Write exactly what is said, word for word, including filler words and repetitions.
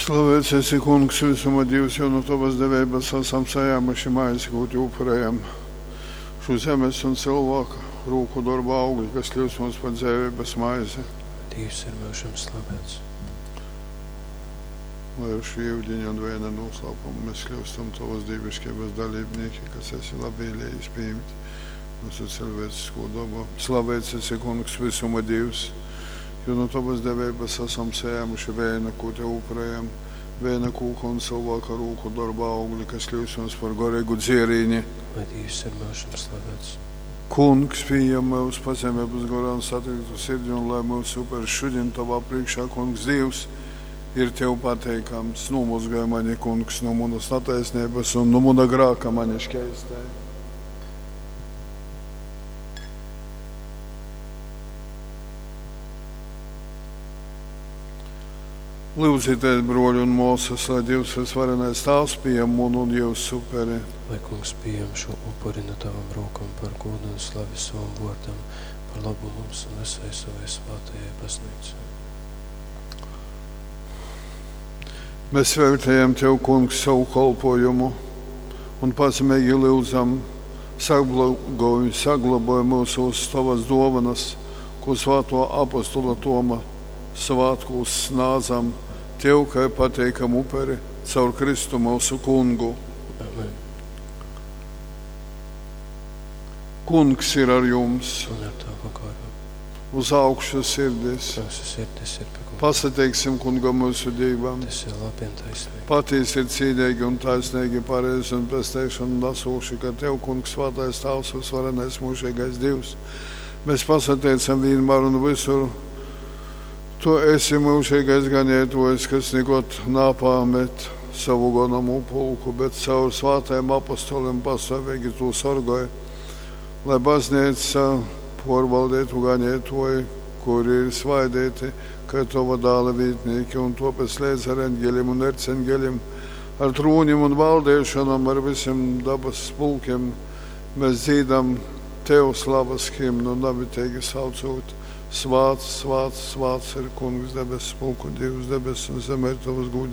Slavēts esi, Kungs, visuma Dievs, jo no Tavas devības esam sajāmuši mājas gūti upurējam. Šo zemes un cilvēku rūku darba augļi, kas kļūst mums par dzīvības maizi. Dievs ir mūžam slavēts. Lai ar šo ievdiņu un vēna noslēpumu mēs kļūstam Tavas dievišķības dalībnieki, kas esi labvēlējis pieņemt mūsu cilvēcisko dabu. Slavēts esi, Kungs, visuma Dievs, jo no Tavas devības esam sajāmuši vēna, ko Tev upurējam, vēna kūka un cilvēka rūku darba augļi, kas kļūst mums par garīgu dzierīni. Lai Dievs ir mūžam slavēts. Kungs, pieņem mūsu pazemības garā un satiktu sirdi, un lai mūsu upur šodien Tavā priekšā, Kungs, Dievs, ir Tev pateikams. Nomazgāj mani, Kungs, no manas netaisnības un no mana grāka mani šķēstē. Lūdzieties, broļi un mūsas, lai Dievs visvarenais Tēvs pieņem manu un Jūsu upuri. Lai Kungs pieņem šo upuri no Tavam rokam par godu un slavi savam vārdam, par labu mums un visai savai svētajai baznīcai. Mēs vērtējam Tev, Kungs, savu kalpojumu un pazemīgi lūdzam, saglabāj, saglabāj mūsu Tavas dovanas, ko svēto apostola Toma svētkos snādzam Tev, kā pateikam upuri, caur Kristu mūsu Kungu. Amen. Kungs ir ar jums. Un ar Tavu garu. Uz augšu sirdis. Mūsu sirdis ir pie Kunga. Pasateiksim Kungam mūsu Dievam. Tas ir labi un taisnīgi. Patiesi ir cīdīgi un taisnīgi, pareizi un pestēšana dasūši, ka Tev, Kungs, svētais Tēvs, visvarenais mūžīgais Dievs. Mēs pasateicam vienmēr un visur. Tu esi mūžīgais ganētojs, kas nekot nāpāmet savu gonamu pulku, bet caur svātajiem apostoliem pastāvīgi tu sorgoji, lai baznīca porvaldētu ganētoji, kuri ir svaidēti, kā Tava dāla vītnieki, un to pēc līdz ar eņģeļiem un erceņģeļiem, ar trūņiem un valdēšanām, ar visiem dabas pulkiem. Mēs dzīdam Tev slavas himnu, nabitēgi saucot. Svāts, svāts, svāts ir Kungs debes, pulku Dievs debes un zemē Tavas gūdi.